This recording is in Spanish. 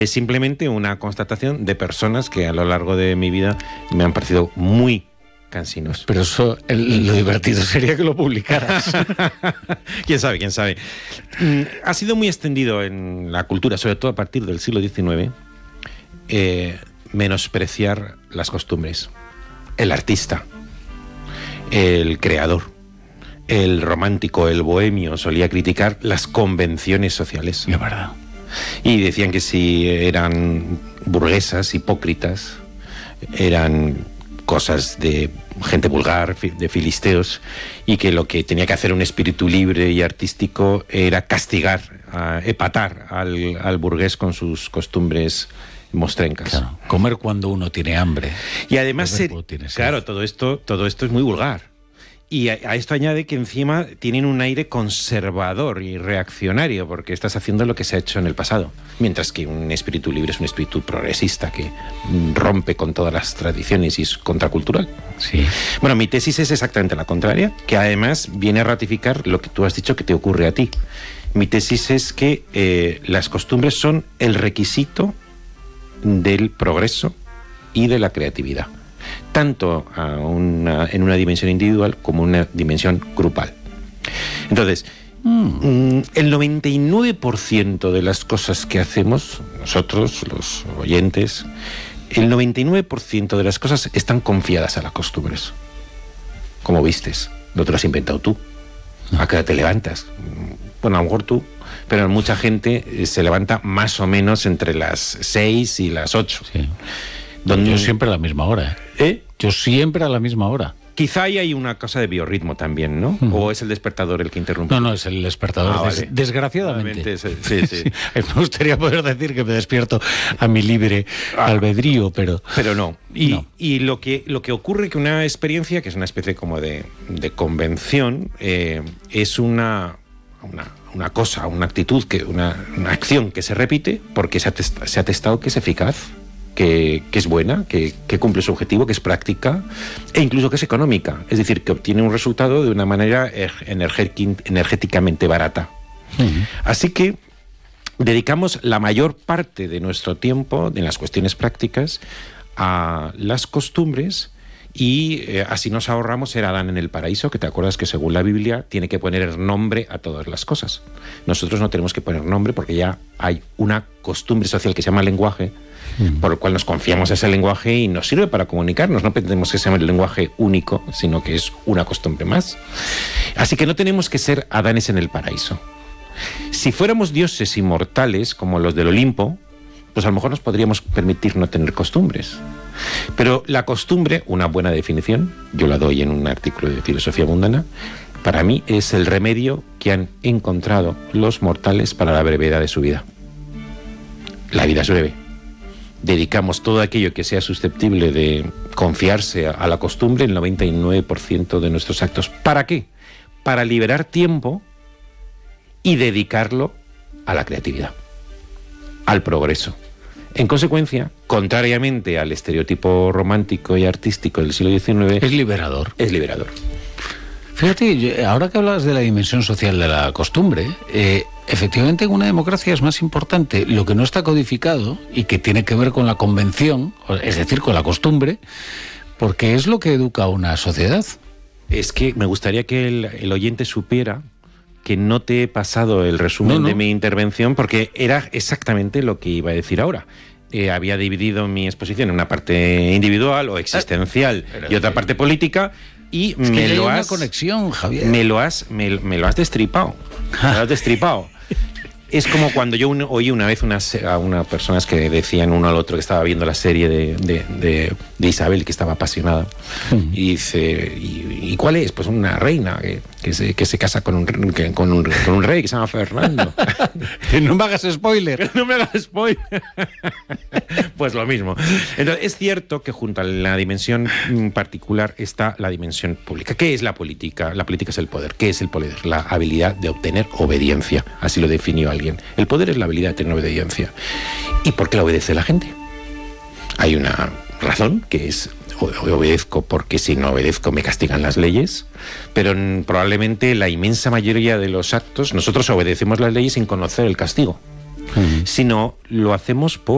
Es simplemente una constatación de personas que a lo largo de mi vida me han parecido muy cansinos. Pero eso, lo divertido sería que lo publicaras. ¿Quién sabe? ¿Quién sabe? Ha sido muy extendido en la cultura, sobre todo a partir del siglo XIX, menospreciar las costumbres. El artista, el creador, el romántico, el bohemio solía criticar las convenciones sociales. Es verdad. Y decían que si eran burguesas, hipócritas, eran cosas de gente vulgar, de filisteos, y que lo que tenía que hacer un espíritu libre y artístico era castigar, epatar al burgués con sus costumbres mostrencas. Claro, comer cuando uno tiene hambre. Y además, claro, todo esto es muy vulgar. Y a esto añade que encima tienen un aire conservador y reaccionario, porque estás haciendo lo que se ha hecho en el pasado. Mientras que un espíritu libre es un espíritu progresista que rompe con todas las tradiciones y es contracultural. Sí. Bueno, mi tesis es exactamente la contraria, que además viene a ratificar lo que tú has dicho que te ocurre a ti. Mi tesis es que las costumbres son el requisito del progreso y de la creatividad, tanto en una dimensión individual como en una dimensión grupal. Entonces, el 99% de las cosas que hacemos, nosotros, los oyentes, el 99% de las cosas están confiadas a las costumbres. Como vistes, no te lo has inventado tú. ¿A qué hora te levantas? Bueno, a lo mejor tú, pero mucha gente se levanta más o menos entre las 6 y las 8. Sí. Yo siempre a la misma hora. Yo siempre a la misma hora. Quizá ahí hay una cosa de biorritmo también, ¿no? ¿O es el despertador el que interrumpe? No, es el despertador. Vale. Desgraciadamente. Sí. Me gustaría poder decir que me despierto a mi libre albedrío, pero no. Y lo que ocurre que una experiencia, que es una especie como de convención, es una cosa, una actitud, una acción que se repite porque se ha testado que es eficaz, que es buena, que cumple su objetivo, que es práctica e incluso que es económica. Es decir, que obtiene un resultado de una manera energéticamente barata. Así que dedicamos la mayor parte de nuestro tiempo en las cuestiones prácticas a las costumbres. Y así nos ahorramos ser Adán en el paraíso, que te acuerdas que según la Biblia tiene que poner nombre a todas las cosas. Nosotros no tenemos que poner nombre porque ya hay una costumbre social que se llama lenguaje, por el cual nos confiamos a ese lenguaje y nos sirve para comunicarnos. No pretendemos que sea un lenguaje único, sino que es una costumbre más. Así que no tenemos que ser Adanes en el paraíso. Si fuéramos dioses inmortales, como los del Olimpo, pues a lo mejor nos podríamos permitir no tener costumbres. Pero la costumbre, una buena definición, yo la doy en un artículo de Filosofía Mundana, para mí es el remedio que han encontrado los mortales para la brevedad de su vida. La vida es breve. Dedicamos todo aquello que sea susceptible de confiarse a la costumbre, el 99% de nuestros actos. ¿Para qué? Para liberar tiempo y dedicarlo a la creatividad, al progreso. En consecuencia, contrariamente al estereotipo romántico y artístico del siglo XIX... Es liberador. Es liberador. Fíjate, ahora que hablas de la dimensión social de la costumbre, efectivamente en una democracia es más importante lo que no está codificado y que tiene que ver con la convención, es decir, con la costumbre, porque es lo que educa a una sociedad. Es que me gustaría que el oyente supiera que no te he pasado el resumen de mi intervención porque era exactamente lo que iba a decir ahora. Había dividido mi exposición en una parte individual o existencial y otra parte política y es que hay una conexión, Javier. Me lo has destripado. Me lo has destripado. Es como cuando yo oí una vez a unas personas que decían uno al otro que estaba viendo la serie de Isabel, que estaba apasionada. Y dice, ¿y cuál es? Pues una reina que se casa con un rey que se llama Fernando. No me hagas spoiler. No me hagas spoiler. Pues lo mismo. Entonces, es cierto que junto a la dimensión particular está la dimensión pública. ¿Qué es la política? La política es el poder. ¿Qué es el poder? La habilidad de obtener obediencia. Así lo definió alguien. El poder es la habilidad de tener obediencia. ¿Y por qué la obedece la gente? Hay una razón, que es obedezco porque si no obedezco me castigan las leyes, pero probablemente la inmensa mayoría de los actos nosotros obedecemos las leyes sin conocer el castigo, sino lo hacemos por